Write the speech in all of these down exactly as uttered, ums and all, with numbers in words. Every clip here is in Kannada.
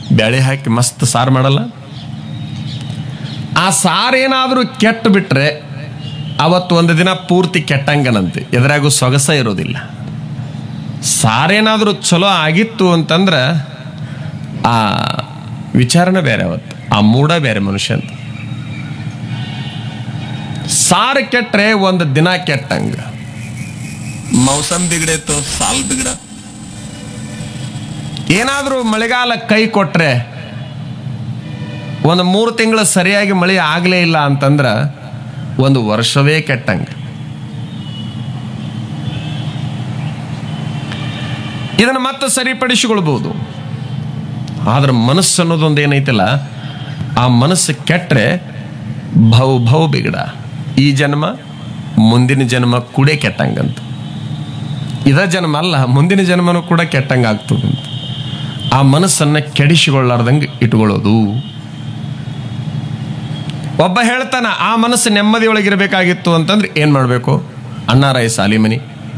ಬೇಳೆ ಹಾಕಿ ಮಸ್ತ್ ಸಾರು ಮಾಡಲ್ಲ. ಆ ಸಾರೇನಾದರೂ ಕೆಟ್ಟು ಬಿಟ್ರೆ ಅವತ್ತು ಒಂದು ದಿನ ಪೂರ್ತಿ ಕೆಟ್ಟಂಗನಂತೆ, ಎದುರಾಗೂ ಸೊಗಸ ಇರೋದಿಲ್ಲ. ಸಾರೇನಾದರೂ ಚಲೋ ಆಗಿತ್ತು ಅಂತಂದ್ರೆ ಆ ವಿಚಾರಣೆ ಬೇರೆ, ಅವತ್ತು ಆ ಮೂಡ ಬೇರೆ ಮನುಷ್ಯಂತ. ಸಾರು ಕೆಟ್ರೆ ಒಂದು ದಿನ ಕೆಟ್ಟಂಗ. ಮೌಸಮ್ ಬಿಗಡೇತು, ಸಾಲ್ ಬಿಗಡ. ಏನಾದರೂ ಮಳೆಗಾಲ ಕೈ ಕೊಟ್ರೆ ಒಂದು ಮೂರು ತಿಂಗಳು ಸರಿಯಾಗಿ ಮಳೆ ಆಗಲೇ ಇಲ್ಲ ಅಂತಂದ್ರೆ ಒಂದು ವರ್ಷವೇ ಕೆಟ್ಟಂಗ. ಇದನ್ನು ಮತ್ತೆ ಸರಿಪಡಿಸಿಕೊಳ್ಬಹುದು. ಆದ್ರೆ ಮನಸ್ಸು ಅನ್ನೋದೊಂದು ಏನೈತಲ್ಲ, ಆ ಮನಸ್ಸು ಕೆಟ್ಟರೆ ಭೌ ಭೌ ಬಿಗಡ. ಈ ಜನ್ಮ ಮುಂದಿನ ಜನ್ಮ ಕೂಡ ಕೆಟ್ಟಂಗಂತ. ಇದ ಜನ್ಮ ಅಲ್ಲ, ಮುಂದಿನ ಜನ್ಮನೂ ಕೂಡ ಕೆಟ್ಟಂಗ ಆಗ್ತದಂತ. ಆ ಮನಸ್ಸನ್ನ ಕೆಡಿಸಿಕೊಳ್ಳಾರ್ದಂಗೆ ಇಟ್ಕೊಳ್ಳೋದು. ಒಬ್ಬ ಹೇಳ್ತಾನ, ಆ ಮನಸ್ಸು ನೆಮ್ಮದಿಯೊಳಗಿರಬೇಕಾಗಿತ್ತು ಅಂತಂದ್ರೆ ಏನ್ ಮಾಡಬೇಕು? ಅಣ್ಣಾರಾಯ ಸಾಲಿಮನಿ,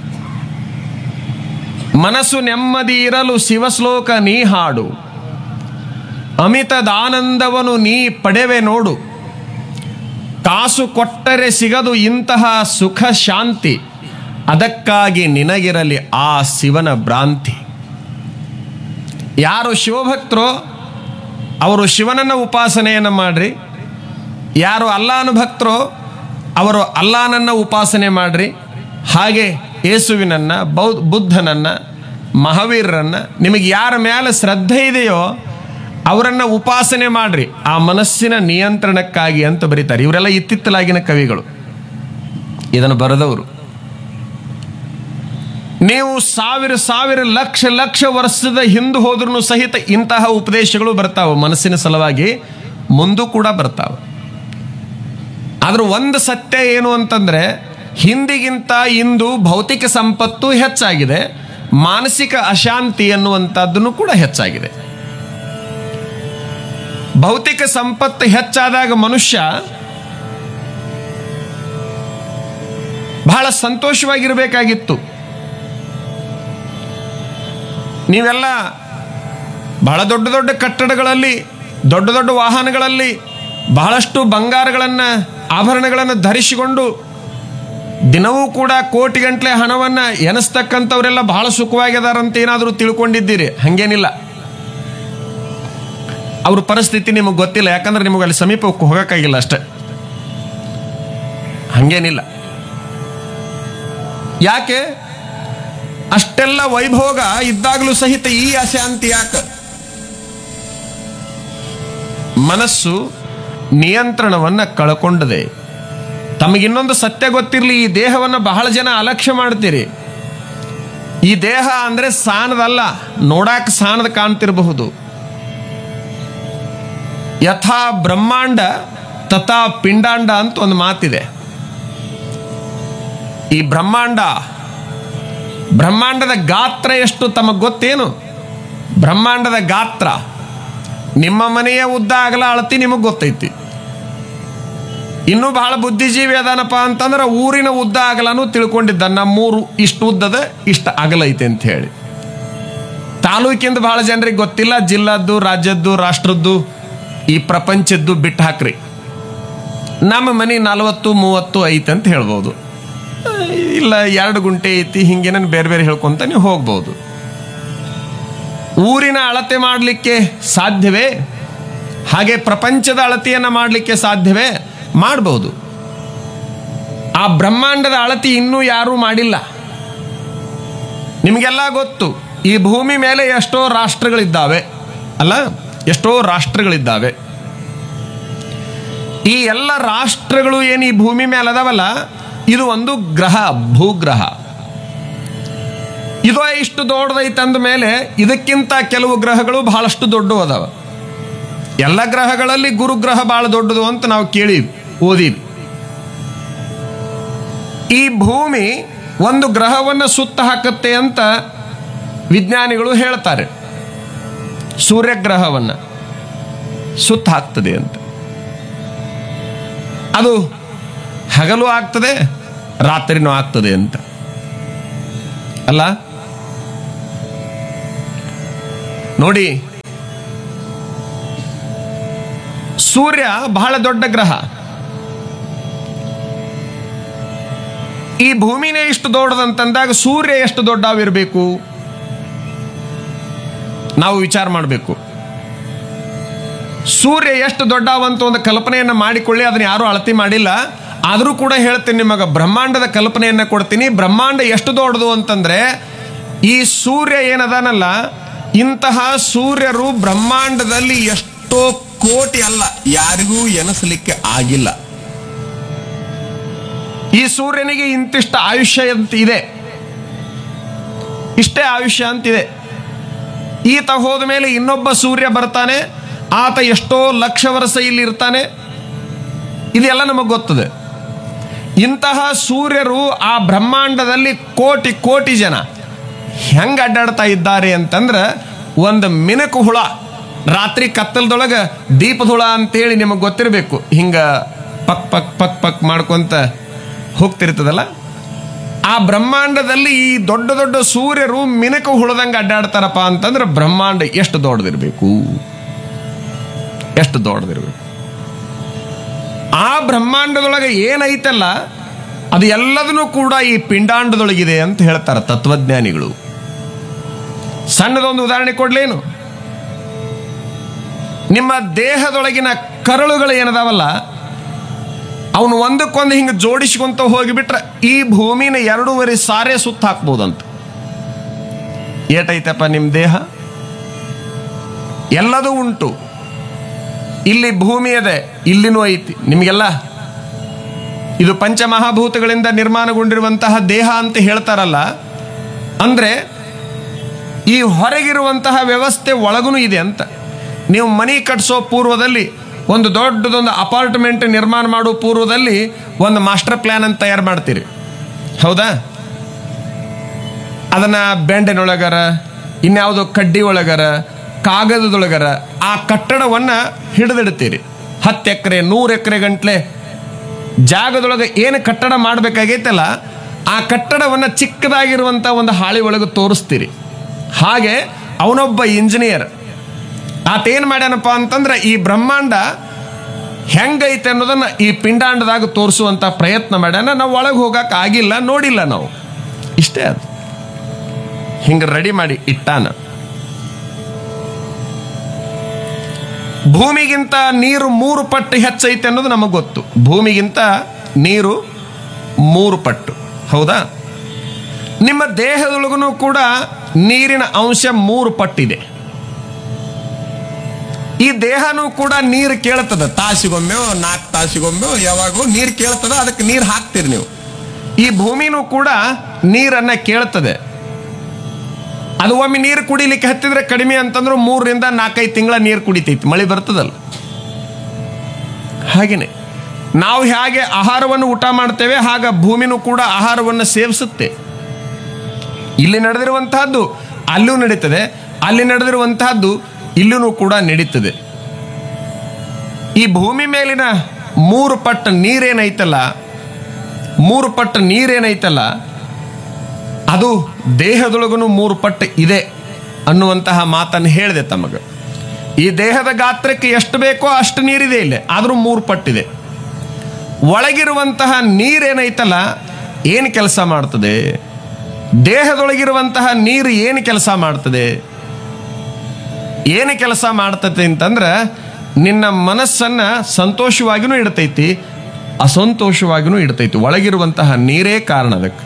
ಮನಸ್ಸು ನೆಮ್ಮದಿ ಇರಲು ಶಿವಶ್ಲೋಕ ನೀ ಹಾಡು, ಅಮಿತದಾನಂದವನು ನೀ ಪಡೆವೆ ನೋಡು, ಕಾಸು ಕೊಟ್ಟರೆ ಸಿಗದು ಇಂತಹ ಸುಖ ಶಾಂತಿ, ಅದಕ್ಕಾಗಿ ನಿನಗಿರಲಿ ಆ ಶಿವನ ಭ್ರಾಂತಿ. ಯಾರು ಶಿವಭಕ್ತರೋ ಅವರು ಶಿವನನ್ನ ಉಪಾಸನೆಯನ್ನು ಮಾಡ್ರಿ. ಯಾರು ಅಲ್ಲಾನ ಭಕ್ತರೋ ಅವರು ಅಲ್ಲಾನನ್ನ ಉಪಾಸನೆ ಮಾಡ್ರಿ. ಹಾಗೆ ಯೇಸುವಿನನ್ನ, ಬೌದ್ಧ ಬುದ್ಧನನ್ನ, ಮಹಾವೀರರನ್ನ, ನಿಮಗೆ ಯಾರ ಮೇಲೆ ಶ್ರದ್ಧೆ ಇದೆಯೋ ಅವರನ್ನ ಉಪಾಸನೆ ಮಾಡ್ರಿ, ಆ ಮನಸ್ಸಿನ ನಿಯಂತ್ರಣಕ್ಕಾಗಿ ಅಂತ ಬರೀತಾರೆ. ಇವರೆಲ್ಲ ಇತ್ತಿತ್ತಲಾಗಿನ ಕವಿಗಳು, ಇದನ್ನು ಬರೆದವರು. ನೀವು ಸಾವಿರ ಸಾವಿರ ಲಕ್ಷ ಲಕ್ಷ ವರ್ಷದ ಹಿಂದೆ ಹೋದ್ರೂ ಸಹಿತ ಇಂತಹ ಉಪದೇಶಗಳು ಬರ್ತಾವೆ ಮನಸ್ಸಿನ ಸಲುವಾಗಿ, ಮುಂದೂ ಕೂಡ ಬರ್ತಾವೆ. ಆದ್ರೆ ಒಂದು ಸತ್ಯ ಏನು ಅಂತಂದ್ರೆ, ಹಿಂದಿಗಿಂತ ಇಂದು ಭೌತಿಕ ಸಂಪತ್ತು ಹೆಚ್ಚಾಗಿದೆ, ಮಾನಸಿಕ ಅಶಾಂತಿ ಅನ್ನುವಂಥದ್ದನ್ನು ಕೂಡ ಹೆಚ್ಚಾಗಿದೆ. ಭೌತಿಕ ಸಂಪತ್ತು ಹೆಚ್ಚಾದಾಗ ಮನುಷ್ಯ ಬಹಳ ಸಂತೋಷವಾಗಿರಬೇಕಾಗಿತ್ತು. ನೀವೆಲ್ಲ ಬಹಳ ದೊಡ್ಡ ದೊಡ್ಡ ಕಟ್ಟಡಗಳಲ್ಲಿ, ದೊಡ್ಡ ದೊಡ್ಡ ವಾಹನಗಳಲ್ಲಿ ಬಹಳಷ್ಟು ಬಂಗಾರಗಳನ್ನು, ಆಭರಣಗಳನ್ನು ಧರಿಸಿಕೊಂಡು ದಿನವೂ ಕೂಡ ಕೋಟಿ ಗಂಟ್ಲೆ ಹಣವನ್ನು ಎನಿಸ್ತಕ್ಕಂಥವರೆಲ್ಲ ಬಹಳ ಸುಖವಾಗಿದಾರಂತ ಏನಾದರೂ ತಿಳ್ಕೊಂಡಿದ್ದೀರಿ? ಹಂಗೇನಿಲ್ಲ. ಅವ್ರ ಪರಿಸ್ಥಿತಿ ನಿಮಗೆ ಗೊತ್ತಿಲ್ಲ, ಯಾಕಂದ್ರೆ ನಿಮಗೆ ಅಲ್ಲಿ ಸಮೀಪಕ್ಕೆ ಹೋಗೋಕ್ಕಾಗಿಲ್ಲ ಅಷ್ಟೆ. ಹಂಗೇನಿಲ್ಲ. ಯಾಕೆ? ಅಷ್ಟೆಲ್ಲ ವೈಭೋಗ ಇದ್ದಾಗಲೂ ಸಹಿತ ಈ ಅಶಾಂತಿ ಯಾಕೆ? ಮನಸ್ಸು ನಿಯಂತ್ರಣವನ್ನ ಕಳ್ಕೊಂಡದೆ. ತಮಗಿನ್ನೊಂದು ಸತ್ಯ ಗೊತ್ತಿರಲಿ, ಈ ದೇಹವನ್ನು ಬಹಳ ಜನ ಅಲಕ್ಷ್ಯ ಮಾಡ್ತೀರಿ. ಈ ದೇಹ ಅಂದ್ರೆ ಸಾಣದಲ್ಲ, ನೋಡಾಕ ಸಾಣದ ಕಾಣ್ತಿರಬಹುದು. ಯಥಾ ಬ್ರಹ್ಮಾಂಡ ತಥಾ ಪಿಂಡಾಂಡ ಅಂತ ಒಂದು ಮಾತಿದೆ. ಈ ಬ್ರಹ್ಮಾಂಡ, ಬ್ರಹ್ಮಾಂಡದ ಗಾತ್ರ ಎಷ್ಟು ತಮಗೆ ಗೊತ್ತೇನು? ಬ್ರಹ್ಮಾಂಡದ ಗಾತ್ರ ನಿಮ್ಮ ಮನೆಯ ಉದ್ದ ಅಗಲ ಅಳತಿ ನಿಮಗೆ ಗೊತ್ತೈತಿ. ಇನ್ನೂ ಬಹಳ ಬುದ್ಧಿಜೀವಿ ಅದಾನಪ್ಪ ಅಂತಂದ್ರೆ ಊರಿನ ಉದ್ದ ಅಗಲನೂ ತಿಳ್ಕೊಂಡಿದ್ದ, ನಮ್ಮೂರು ಇಷ್ಟು ಉದ್ದದ ಇಷ್ಟ ಅಗಲ ಐತೆ ಅಂತ ಹೇಳಿ. ತಾಲೂಕಿಂದ ಬಹಳ ಜನರಿಗೆ ಗೊತ್ತಿಲ್ಲ, ಜಿಲ್ಲಾದ್ದು, ರಾಜ್ಯದ್ದು, ರಾಷ್ಟ್ರದ್ದು, ಈ ಪ್ರಪಂಚದ್ದು ಬಿಟ್ಟು ಹಾಕ್ರಿ. ನಮ್ಮ ಮನೆ ನಲವತ್ತು ಮೂವತ್ತು ಐತೆ ಅಂತ ಹೇಳ್ಬೋದು, ಇಲ್ಲ ಎರಡು ಗುಂಟೆ ಐತಿ, ಹಿಂಗೇನ ಬೇರೆ ಬೇರೆ ಹೇಳ್ಕೊಂತ ನೀವು ಹೋಗ್ಬೋದು. ಊರಿನ ಅಳತೆ ಮಾಡಲಿಕ್ಕೆ ಸಾಧ್ಯವೇ? ಹಾಗೆ ಪ್ರಪಂಚದ ಅಳತೆಯನ್ನ ಮಾಡಲಿಕ್ಕೆ ಸಾಧ್ಯವೇ? ಮಾಡಬಹುದು. ಆ ಬ್ರಹ್ಮಾಂಡದ ಅಳತೆ ಇನ್ನೂ ಯಾರೂ ಮಾಡಿಲ್ಲ. ನಿಮಗೆಲ್ಲ ಗೊತ್ತು, ಈ ಭೂಮಿ ಮೇಲೆ ಎಷ್ಟೋ ರಾಷ್ಟ್ರಗಳಿದ್ದಾವೆ ಅಲ್ಲ, ಎಷ್ಟೋ ರಾಷ್ಟ್ರಗಳಿದ್ದಾವೆ. ಈ ಎಲ್ಲ ರಾಷ್ಟ್ರಗಳು ಏನು ಈ ಭೂಮಿ ಮೇಲೆ ಅದಾವಲ್ಲ, ಇದು ಒಂದು ಗ್ರಹ, ಭೂಗ್ರಹ. ಇದು ಇಷ್ಟು ದೊಡ್ಡದೈತಂದ ಮೇಲೆ ಇದಕ್ಕಿಂತ ಕೆಲವು ಗ್ರಹಗಳು ಬಹಳಷ್ಟು ದೊಡ್ಡವು ಅದಾವ. ಎಲ್ಲ ಗ್ರಹಗಳಲ್ಲಿ ಗುರುಗ್ರಹ ಬಹಳ ದೊಡ್ಡದು ಅಂತ ನಾವು ಕೇಳಿವಿ, ಓದಿವಿ. ಈ ಭೂಮಿ ಒಂದು ಗ್ರಹವನ್ನು ಸುತ್ತ ಹಾಕತ್ತೆ ಅಂತ ವಿಜ್ಞಾನಿಗಳು ಹೇಳ್ತಾರೆ. ಸೂರ್ಯಗ್ರಹವನ್ನು ಸುತ್ತ ಹಾಕ್ತದೆ ಅಂತ. ಅದು ಹಗಲು ಆಗ್ತದೆ, ರಾತ್ರಿನೂ ಆಗ್ತದೆ ಅಂತ ಅಲ್ಲ. ನೋಡಿ, ಸೂರ್ಯ ಬಹಳ ದೊಡ್ಡ ಗ್ರಹ. ಈ ಭೂಮಿನೇ ಇಷ್ಟು ದೊಡ್ಡದಂತಂದಾಗ ಸೂರ್ಯ ಎಷ್ಟು ದೊಡ್ಡವಿರಬೇಕು ನಾವು ವಿಚಾರ ಮಾಡಬೇಕು. ಸೂರ್ಯ ಎಷ್ಟು ದೊಡ್ಡವಂತ ಒಂದು ಕಲ್ಪನೆಯನ್ನು ಮಾಡಿಕೊಳ್ಳಿ. ಅದನ್ನ ಯಾರೂ ಅಳತಿ ಮಾಡಿಲ್ಲ. ಆದರೂ ಕೂಡ ಹೇಳ್ತೀನಿ ನಿಮಗೆ, ಬ್ರಹ್ಮಾಂಡದ ಕಲ್ಪನೆಯನ್ನು ಕೊಡ್ತೀನಿ. ಬ್ರಹ್ಮಾಂಡ ಎಷ್ಟು ದೊಡ್ಡದು ಅಂತಂದ್ರೆ, ಈ ಸೂರ್ಯ ಏನದಾನಲ್ಲ, ಇಂತಹ ಸೂರ್ಯರು ಬ್ರಹ್ಮಾಂಡದಲ್ಲಿ ಎಷ್ಟೋ ಕೋಟಿ ಅಲ್ಲ, ಯಾರಿಗೂ ಎನಿಸಲಿಕ್ಕೆ ಆಗಿಲ್ಲ. ಈ ಸೂರ್ಯನಿಗೆ ಇಂತಿಷ್ಟ ಆಯುಷ್ಯ ಅಂತ ಇದೆ, ಇಷ್ಟೇ ಆಯುಷ್ಯ ಅಂತಿದೆ. ಈತ ಹೋದ ಮೇಲೆ ಇನ್ನೊಬ್ಬ ಸೂರ್ಯ ಬರ್ತಾನೆ, ಆತ ಎಷ್ಟೋ ಲಕ್ಷ ವರ್ಷ ಇಲ್ಲಿ ಇರ್ತಾನೆ. ಇದೆಲ್ಲ ನಮಗೆ ಗೊತ್ತದೆ. ಇಂತಹ ಸೂರ್ಯರು ಆ ಬ್ರಹ್ಮಾಂಡದಲ್ಲಿ ಕೋಟಿ ಕೋಟಿ ಜನ ಹೆಂಗ ಅಡ್ಡಾಡ್ತಾ ಇದ್ದಾರೆ ಅಂತಂದ್ರೆ, ಒಂದು ಮಿನಕು ಹುಳ ರಾತ್ರಿ ಕತ್ತಲದೊಳಗೆ ದೀಪದ ಹುಳ ಅಂತೇಳಿ ನಿಮಗೆ ಗೊತ್ತಿರಬೇಕು, ಹಿಂಗ ಪಕ್ ಪಕ್ ಪಕ್ ಪಕ್ ಮಾಡ್ಕೊಂತ ಹೋಗ್ತಿರ್ತದಲ್ಲ. ಆ ಬ್ರಹ್ಮಾಂಡದಲ್ಲಿ ಈ ದೊಡ್ಡ ದೊಡ್ಡ ಸೂರ್ಯರು ಮಿನಕು ಹುಳದಂಗೆ ಅಡ್ಡಾಡ್ತಾರಪ್ಪ ಅಂತಂದ್ರೆ ಬ್ರಹ್ಮಾಂಡ ಎಷ್ಟು ದೊಡ್ಡದಿರ್ಬೇಕು, ಎಷ್ಟು ದೊಡ್ಡದಿರ್ಬೇಕು. ಆ ಬ್ರಹ್ಮಾಂಡದೊಳಗೆ ಏನೈತಲ್ಲ ಅದು ಎಲ್ಲದನ್ನೂ ಕೂಡ ಈ ಪಿಂಡಾಂಡದೊಳಗಿದೆ ಅಂತ ಹೇಳ್ತಾರೆ ತತ್ವಜ್ಞಾನಿಗಳು. ಸಣ್ಣದೊಂದು ಉದಾಹರಣೆ ಕೊಡ್ಲೇನು? ನಿಮ್ಮ ದೇಹದೊಳಗಿನ ಕರಳುಗಳು ಏನದಾವಲ್ಲ, ಅವನು ಒಂದಕ್ಕೊಂದು ಹಿಂಗೆ ಜೋಡಿಸ್ಕೊಂತ ಹೋಗಿಬಿಟ್ರೆ ಈ ಭೂಮಿನ ಎರಡೂವರೆ ಸಾರೆ ಸುತ್ತ ಹಾಕ್ಬೋದಂತ. ಏಟೈತಪ್ಪ ನಿಮ್ಮ ದೇಹ? ಎಲ್ಲದೂ ಉಂಟು. ಇಲ್ಲಿ ಭೂಮಿ ಇದೆ, ಇಲ್ಲಿನೂ ಐತಿ. ನಿಮಗೆಲ್ಲ ಇದು ಪಂಚಮಹಾಭೂತಗಳಿಂದ ನಿರ್ಮಾಣಗೊಂಡಿರುವಂತಹ ದೇಹ ಅಂತ ಹೇಳ್ತಾರಲ್ಲ, ಅಂದ್ರೆ ಈ ಹೊರಗಿರುವಂತಹ ವ್ಯವಸ್ಥೆ ಒಳಗೂ ಇದೆ ಅಂತ. ನೀವು ಮನೆ ಕಟ್ಸೋ ಪೂರ್ವದಲ್ಲಿ, ಒಂದು ದೊಡ್ಡದೊಂದು ಅಪಾರ್ಟ್ಮೆಂಟ್ ನಿರ್ಮಾಣ ಮಾಡೋ ಪೂರ್ವದಲ್ಲಿ ಒಂದು ಮಾಸ್ಟರ್ ಪ್ಲಾನ್ ಅಂತ ತಯಾರು ಮಾಡ್ತೀರಿ, ಹೌದಾ? ಅದನ್ನ ಬೆಂಡಿನೊಳಗರ, ಇನ್ಯಾವುದೋ ಕಡ್ಡಿ ಒಳಗರ, ಕಾಗದದೊಳಗರ ಆ ಕಟ್ಟಡವನ್ನ ಹಿಡಿದಿಡ್ತೀರಿ. ಹತ್ತು ಎಕರೆ ನೂರು ಎಕರೆ ಗಂಟ್ಲೆ ಜಾಗದೊಳಗೆ ಏನು ಕಟ್ಟಡ ಮಾಡಬೇಕಾಗೈತಲ್ಲ, ಆ ಕಟ್ಟಡವನ್ನ ಚಿಕ್ಕದಾಗಿರುವಂತ ಒಂದು ಹಾಳಿ ಒಳಗೆ ತೋರಿಸ್ತೀರಿ. ಹಾಗೆ ಅವನೊಬ್ಬ ಇಂಜಿನಿಯರ್, ಆತೇನು ಮಾಡ್ಯಾನಪ್ಪ ಅಂತಂದ್ರೆ ಈ ಬ್ರಹ್ಮಾಂಡ ಹೆಂಗೈತೆ ಅನ್ನೋದನ್ನ ಈ ಪಿಂಡಾಂಡದಾಗ ತೋರಿಸುವಂತ ಪ್ರಯತ್ನ ಮಾಡ್ಯಾನ. ನಾವು ಒಳಗೆ ಹೋಗಕ್ಕೆ ಆಗಿಲ್ಲ, ನೋಡಿಲ್ಲ ನಾವು, ಇಷ್ಟೇ. ಅದು ಹಿಂಗೆ ರೆಡಿ ಮಾಡಿ ಇಟ್ಟಾನ. ಭೂಮಿಗಿಂತ ನೀರು ಮೂರು ಪಟ್ಟು ಹೆಚ್ಚೈತೆ ಅನ್ನೋದು ನಮಗೆ ಗೊತ್ತು. ಭೂಮಿಗಿಂತ ನೀರು ಮೂರು ಪಟ್ಟು, ಹೌದಾ? ನಿಮ್ಮ ದೇಹದೊಳಗೂ ಕೂಡ ನೀರಿನ ಅಂಶ ಮೂರು ಪಟ್ಟಿದೆ. ಈ ದೇಹನೂ ಕೂಡ ನೀರು ಕೇಳ್ತದ, ತಾಸಿಗೊಮ್ಮೆ ನಾಲ್ಕು ತಾಸಿಗೊಮ್ಮೆ ಯಾವಾಗೂ ನೀರು ಕೇಳ್ತದ, ಅದಕ್ಕೆ ನೀರು ಹಾಕ್ತೀರಿ ನೀವು. ಈ ಭೂಮಿನೂ ಕೂಡ ನೀರನ್ನ ಕೇಳ್ತದೆ. ಅದು ಒಮ್ಮೆ ನೀರು ಕುಡಿಲಿಕ್ಕೆ ಹತ್ತಿದ್ರೆ ಕಡಿಮೆ ಅಂತಂದ್ರೆ ಮೂರರಿಂದ ನಾಲ್ಕೈದು ತಿಂಗಳ ನೀರು ಕುಡಿತೈತಿ, ಮಳೆ ಬರ್ತದಲ್ಲ. ಹಾಗೇನೆ ನಾವು ಹೇಗೆ ಆಹಾರವನ್ನು ಊಟ ಮಾಡ್ತೇವೆ, ಹಾಗ ಭೂಮಿನೂ ಕೂಡ ಆಹಾರವನ್ನು ಸೇವಿಸುತ್ತೆ. ಇಲ್ಲಿ ನಡೆದಿರುವಂತಹದ್ದು ಅಲ್ಲೂ ನಡೀತದೆ, ಅಲ್ಲಿ ನಡೆದಿರುವಂತಹದ್ದು ಇಲ್ಲೂ ಕೂಡ ನಡೀತದೆ. ಈ ಭೂಮಿ ಮೇಲಿನ ಮೂರು ಪಟ್ಟು ನೀರೇನೈತಲ್ಲ, ಮೂರು ಪಟ್ಟು ನೀರೇನೈತಲ್ಲ ಅದು ದೇಹದೊಳಗೂ ಮೂರು ಪಟ್ಟು ಇದೆ ಅನ್ನುವಂತಹ ಮಾತನ್ನು ಹೇಳಿದೆ ತಮಗೆ. ಈ ದೇಹದ ಗಾತ್ರಕ್ಕೆ ಎಷ್ಟು ಬೇಕೋ ಅಷ್ಟು ನೀರಿದೆ ಇಲ್ಲಿ, ಆದರೂ ಮೂರು ಪಟ್ಟಿದೆ. ಒಳಗಿರುವಂತಹ ನೀರೇನೈತಲ್ಲ ಏನು ಕೆಲಸ ಮಾಡ್ತದೆ? ದೇಹದೊಳಗಿರುವಂತಹ ನೀರು ಏನು ಕೆಲಸ ಮಾಡ್ತದೆ? ಏನು ಕೆಲಸ ಮಾಡ್ತದೆ ಅಂತಂದ್ರೆ, ನಿನ್ನ ಮನಸ್ಸನ್ನ ಸಂತೋಷವಾಗಿನೂ ಇಡ್ತೈತಿ, ಅಸಂತೋಷವಾಗಿನೂ ಇಡ್ತೈತಿ. ಒಳಗಿರುವಂತಹ ನೀರೇ ಕಾರಣ ಅದಕ್ಕೆ.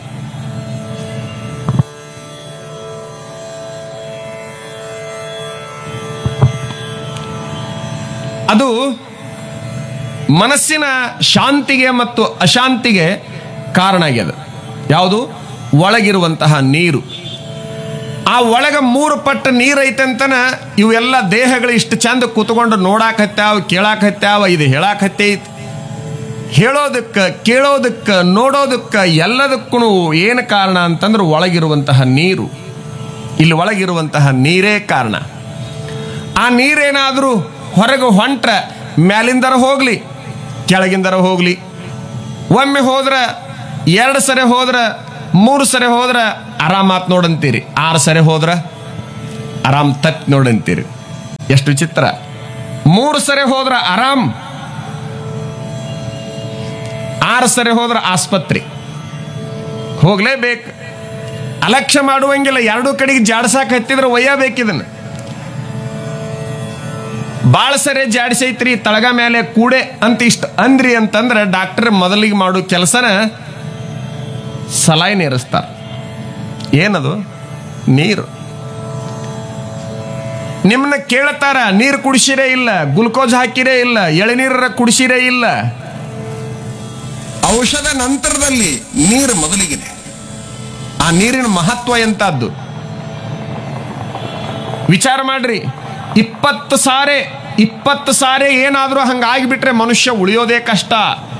ಅದು ಮನಸ್ಸಿನ ಶಾಂತಿಗೆ ಮತ್ತು ಅಶಾಂತಿಗೆ ಕಾರಣ ಆಗ್ಯದ. ಯಾವುದು? ಒಳಗಿರುವಂತಹ ನೀರು. ಆ ಒಳಗ ಮೂರು ಪಟ್ಟು ನೀರೈತೆ ಅಂತನ ಇವೆಲ್ಲ ದೇಹಗಳು ಇಷ್ಟು ಚಂದ ಕೂತ್ಕೊಂಡು ನೋಡಾಕತ್ಯಾವ, ಕೇಳಾಕತ್ಯಾವ, ಇದು ಹೇಳಾಕತ್ತೈತಿ. ಹೇಳೋದಕ್ಕೆ, ಕೇಳೋದಕ್ಕೆ, ನೋಡೋದಕ್ಕೆ ಎಲ್ಲದಕ್ಕೂ ಏನು ಕಾರಣ ಅಂತಂದ್ರೆ ಒಳಗಿರುವಂತಹ ನೀರು. ಇಲ್ಲಿ ಒಳಗಿರುವಂತಹ ನೀರೇ ಕಾರಣ. ಆ ನೀರೇನಾದರೂ ಹೊರಗೆ ಹೊಂಟ್ರೆ ಮ್ಯಾಲಿಂದರ ಹೋಗ್ಲಿ ಕೆಳಗಿಂದರ ಹೋಗ್ಲಿ, ಒಮ್ಮೆ ಹೋದ್ರೆ, ಎರಡು ಸರಿ ಹೋದ್ರೆ, ಮೂರು ಸರಿ ಹೋದ್ರೆ ಆರಾಮಾತ್ ನೋಡಂತೀರಿ, ಆರು ಸರಿ ಹೋದ್ರೆ ಆರಾಮ್ ತಪ್ಪಿ ನೋಡಂತೀರಿ. ಎಷ್ಟು ವಿಚಿತ್ರ! ಮೂರು ಸರಿ ಹೋದ್ರ ಆರಾಮ್, ಆರು ಸರಿ ಹೋದ್ರ ಆಸ್ಪತ್ರೆ ಹೋಗ್ಲೇಬೇಕು. ಅಲಕ್ಷ್ಯ ಮಾಡುವಂಗಿಲ್ಲ, ಎರಡೂ ಕಡೆಗೆ ಜಾಡ್ಸಾಕ್ ಹತ್ತಿದ್ರೆ ಒಯ್ಯಬೇಕಿದನ್ನು. ಬಾಳ ಸರಿ ಜಾಡಿಸೈತ್ರಿ ತಳಗ ಮೇಲೆ ಕೂಡೆ ಅಂತ ಇಷ್ಟ ಅಂದ್ರಿ ಅಂತಂದ್ರೆ ಡಾಕ್ಟರ್ ಮೊದಲಿಗೆ ಮಾಡೋ ಕೆಲಸನ ಸಲಾಯಿನ್ ಏರಿಸ್ತಾರ. ಏನದು? ನೀರು. ನಿಮ್ಮನ್ನ ಕೇಳ್ತಾರ, ನೀರು ಕುಡಿಸಿರೇ ಇಲ್ಲ, ಗ್ಲುಕೋಸ್ ಹಾಕಿರೇ ಇಲ್ಲ, ಎಳೆನೀರ ಕುಡಿಸಿರೇ ಇಲ್ಲ. ಔಷಧ ನಂತರದಲ್ಲಿ ನೀರು ಮೊದಲಿಗಿದೆ. ಆ ನೀರಿನ ಮಹತ್ವ ಎಂತದ್ದು ವಿಚಾರ ಮಾಡ್ರಿ. ಇಪ್ಪತ್ತು ಸಾರೆ ಇಪ್ಪತ್ತು ಸಾರೆ ಏನಾದರೂ ಹಂಗಾಗಿಬಿಟ್ರೆ ಮನುಷ್ಯ ಉಳಿಯೋದೇ ಕಷ್ಟ.